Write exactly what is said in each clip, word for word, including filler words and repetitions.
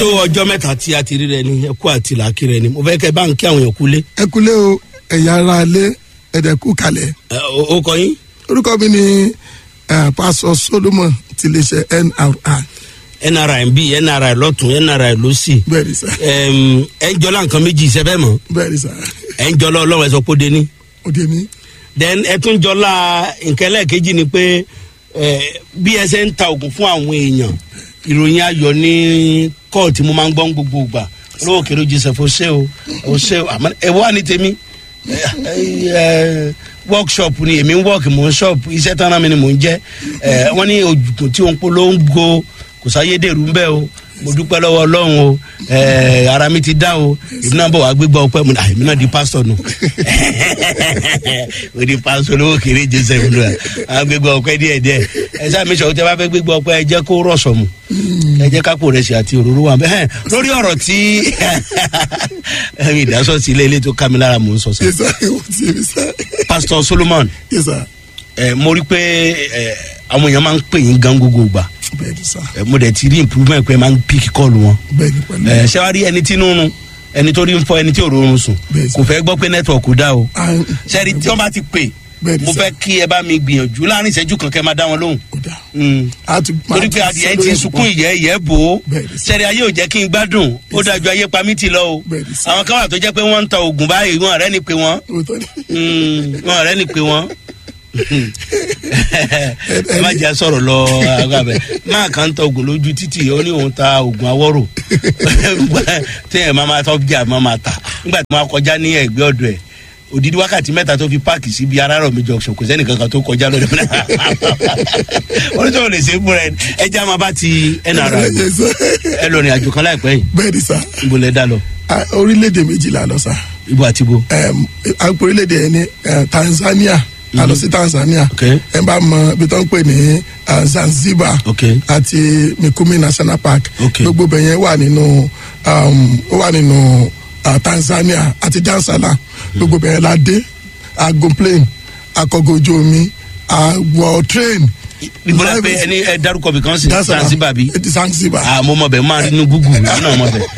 tó ọjọ́ mẹ́ta tí a ti rí rẹ ni ẹkú àti làákì rẹ ni mo fẹ́ kẹ́ bá ń kí àwọn èèyàn kúlé. ẹ kúlé o ẹ̀yà ara lé ẹ̀dẹ̀kú kalẹ̀. o kọ yín. orúkọ mi ni Pastor Solomon ti lè ṣe N R I. N R I bí N R I lọ́tún N R I lọ́sì. bẹ́ẹ̀ni sá. ẹ ń jọlá nǹkan méjì ìṣẹ́fẹ́ mọ́. bẹ́ẹ̀ni sá. ẹ ń jọlá ọlọ́run ẹ sọ pé ó dé ní. ó dé ní. then ẹ tún jọlá nǹkan ẹlẹ́ẹ̀kejì ni pé bí ẹ ṣe ń ta oògùn fún àwọn èèyàn ìròyìn ayọ̀ ní kóòtù mo máa ń gbọ́ gbogbo ìgbà olówó kèrè Joseph ó ṣe o ó ṣe o àmọ́ ẹ wá ní tèmi workshop ni èmi ń work mò ń shop iṣẹ́ tán náà mi ni mò ń jẹ́ wọ́n ní oògùn tí òun polongo kò sáyédèrú ń bẹ́ o mo dúpẹ́ lọ́wọ́ ọlọ́run o ara mi ti dá o èmi náà bọ̀ wá gbégbá ọpẹ́ mu èmi náà di pásítọ̀ nù o di pásítọ̀ lówó kéré Joseph nù à gbégbá ọpẹ́ díẹ̀ díẹ̀ ẹ sáà mi sọ̀rọ̀ tí a bá fẹ́ gbégbá ọpẹ́ ẹ jẹ́ kó rọ̀ṣọ̀ mu ẹ jẹ́ kápò rẹ̀ sí àti òróró wa bẹ́ẹ̀ lórí ọ̀rọ̀ tí ẹ̀mí ìdásọ̀ sí ilé ilé tó ká mi lára mò ń sọ sá. Pastor Solomon mo rí pé àwọn èèyàn máa ń pè yín gan gbogbo gbà mo dẹ̀ ti rí improvement pé máa ń pick call wọn ṣé wàá rí ẹni tí nínú ẹni tó rí ń fọ ẹni tí ò rọrùn sùn kò fẹ́ gbọ́ pé network dá o ṣé rí tí wọ́n bá ti pè mo fẹ́ kí ẹ bá mi gbìyànjú láàrin ìṣẹ́jú kan kẹ́ máa dá wọn lóhùn torí pé adìyẹ ti sunkún ìyẹ́ ìyẹ́ bò ó ṣẹ́rí ayé ò jẹ́ kí n gbádùn ó dájú ayé pa mí ti lọ o àwọn kan wà tó jẹ́ pé wọ́n ń ta oògùn báyìí wọn ọ̀rẹ́ ni pé wọ́n wọn ọ̀rẹ́ ni pé wọ́n ẹ má jẹ́ sọ̀rọ̀ lọ agbábẹ́ máa kàn ń ta oògùn lójú títì ó ní òun ta oògùn awọ́rò téèyàn máa máa tọ́ bí i máa máa ta nígbà tí wọ́n kọjá ní ẹ̀gbẹ́ ọ̀dọ̀ ẹ̀ odidi wákàtí mẹ́ta tó fi páàkì síbi Arárọ̀mí junction kò sẹ́ni kankan tó kọjá lọ́dọ̀ fún náà wọ́n tó lè ṣe fún rẹ ẹja máa bá ti N R I ẹ lọ rìn àjò kan láìpẹ́ yìí. bẹ́ẹ̀ ni sá. ibo lẹ dá lọ. orílẹ̀-èdè méjìlá lọ sá. ibo àti ibo. àpò orílẹ̀-èdè yẹn ní Tanzania a lọ sí Tanzania ẹ bá mọ ibi tó ń pè ní Zanzibar àti Mikumi National Park gbogbo bẹ̀ yẹn wà nínú ó wà nínú Tanzania àti Dansala gbogbo bẹ̀rẹ̀ la dé agun plane akọ̀gọ̀ ojú omi àwọ̀ train. ìbúra pé ẹni ẹ dárúkọ bí kan sí Zanzibar bí. Zanzibar. ah mo mọ bẹ máa rí inú Google yìí náà mọ bẹ.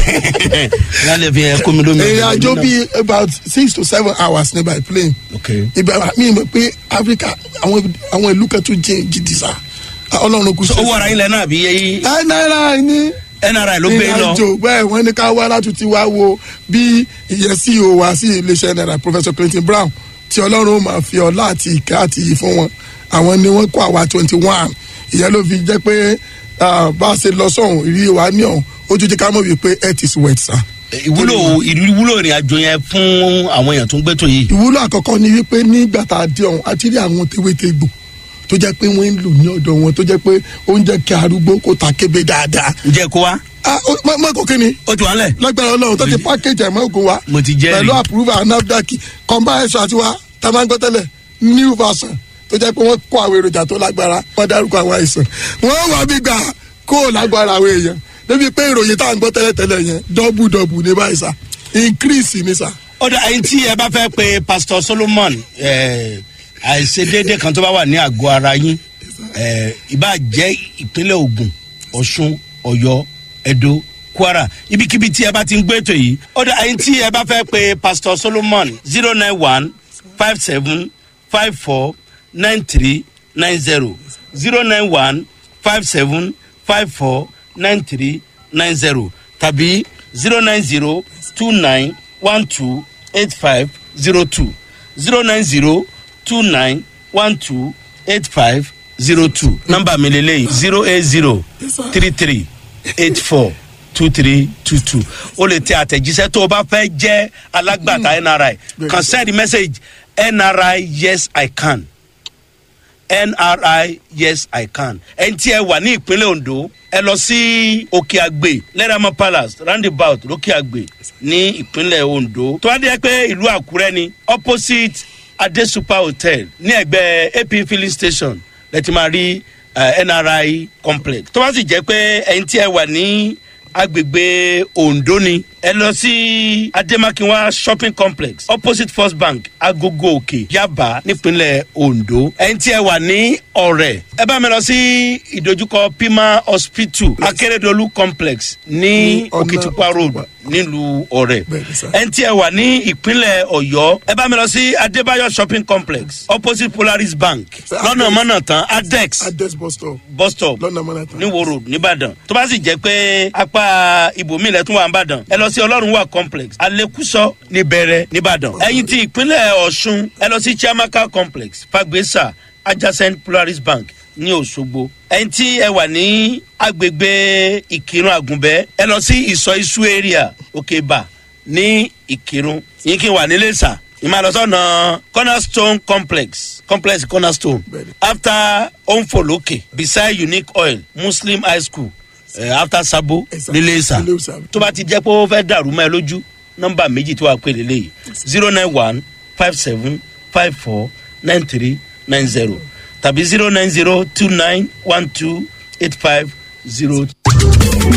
lálẹ́ fi ẹ kó mi lómi. ìrìn àjò bíi about six to seven hours ní by plane. ìbẹ̀rẹ̀ mi mọ̀ pé Africa àwọn ìlú kan tún jẹ́ jìdí sá ọlọ́run kù sí. owó ara ilẹ̀ náà bí yẹ́yí. ẹ náírà ni. N R I ló gbé lọ. ìrìnàjò bẹ́ẹ̀ wọ́n ní ká wá láti ti wá wo bí ìyẹn C E O wa sí iléeṣẹ́ N R I Professor Clinton Brown tí ọlọ́run ó máa fi ọlá àti ìkẹ́ àti iyì fún wọn àwọn ni wọ́n kó àwa twenty one ìyẹn ló fi jẹ́ pé bá a ṣe lọ sọ̀hún ìrírí wa ní ọ̀hún ojú jẹ́ ká mọ̀ wípé health is wealth sir. ìwúlò ìwúlò ìrìn àjò yẹn fún àwọn èèyàn tó ń gbẹ́tò yìí. ìwúlò àkọ́kọ́ ni wípé nígbà tá a dé ọ̀hún àti rí àwọn tewétegbò tó jẹ́ pé wọ́n ń lò ní ọ̀dọ̀ wọn tó jẹ́ pé oúnjẹ kí arúgbó kó ta kébé dáadáa. ǹjẹ́ kó wa. ah mọ kò kíni. o ti wà lẹ. lágbára Ọlọ́run tó ti package ẹ̀ mọ́ ògùn wa. mo ti jẹ́rìí. pẹ̀lú approval NAFDAC kọ́ńbà ẹ̀ṣọ́ àti wa tá a máa ń gbọ́ tẹ́lẹ̀ new version tó jẹ́ pé wọ́n kó àwọn èròjà tó lágbára wọ́n dárúkọ àwọn àìsàn. wọ́n wà bí gbà kó lágbára àwọn èèyàn débi pé ìròyìn tá à ń gbọ́ tẹ́lẹ̀ tẹ́lẹ̀ yẹn double double ní báyìí sá increase ní sá. ó dà ẹni tí ẹ bá fẹ́ pe Pastor Solomon àìṣedéédé kan tó bá wà ní àgọ́ ara yín ìbá jẹ́ ìpínlẹ̀ Ògùn Ọ̀ṣun Ọ̀yọ́ Ẹdó Kwara ibikíbi tí ẹ bá ti ń gbé ètò yìí ó dà ẹyin tí ẹ bá fẹ́ pe Pastor Solomon zero nine one five seven five four nine three nine zero zero nine one five seven five four nine three nine zero tàbí zero nine zero two nine one two eight five zero two zero nine zero two nine one two eight five zero two nọ́mbà mi lélẹ́yìí zero eight zero three three eight four two three two two o lè tẹ àtẹ̀jíṣẹ́ tó o bá fẹ́ jẹ́ alágbàtà N R I kan send message N R I yes I can N R I yes I can ẹni tí ẹ wà ní ìpínlẹ̀ Ondo ẹ lọ sí Òkè Àgbè Lẹ́ràmọ́ Palace roundabout lókè Àgbè ní ìpínlẹ̀ Ondo tó wá dé pé ìlú Àkúrẹ́ ni opposite Ade Super Hotel ní ẹ̀gbẹ́ A P filling station lẹ́tí máa rí N R I complex tó bá sì jẹ́ pé ẹni tí ẹ wà ní agbègbè Ondo ni ẹ lọ sí ademakinwa shopping complex opposite first bank agogo òkè yaba nípínlẹ̀ ondo. ẹ̀yin tí ẹ wà ní ọ̀rẹ́ ẹ bá mi lọ sí ìdojúkọ pima hospital akérèdọ́lù complex ní òkìtìpá road nílùú ọ̀rẹ́. ẹ̀yin tí ẹ wà ní ìpínlẹ̀ ọ̀yọ́ ẹ bá mi lọ sí adébáyọ̀ shopping complex opposite polaris bank lọ́nà mọ́nà tán adex adex bus stop bus stop ní wo road nìbàdàn. tó bá sì jẹ́ pé apá ibòmí ilẹ̀ tún wà nìbàdàn ẹ lọ sí ọlọ́run wà complex alekuso níbẹ̀rẹ̀ nìbàdàn. ẹ̀yin tí ìpínlẹ̀ ọ̀ṣun ẹ lọ sí chiamaka complex fagbesa adjacent polaris bank ní òṣogbo. ẹ̀yin tí ẹ wà ní agbègbè ìkírun àgùnbẹ́ ẹ lọ sí ìsọ isu area òkèbà ní ìkírun. yín kí n wà nílé sà ìmàlọ́sọ̀nà cornerstone complex complex cornerstone after onfoloke beside unique oil muslim high school uh, after sabo nílé sà. tó bá ti jẹ́ pé ó fẹ́ dàrú mọ́ ẹ lójú nọ́mbà méjì tó wà pé lélẹ́yìí zero nine one five seven five four nine three nine zero tàbí zero nine zero two nine one two eight five zero.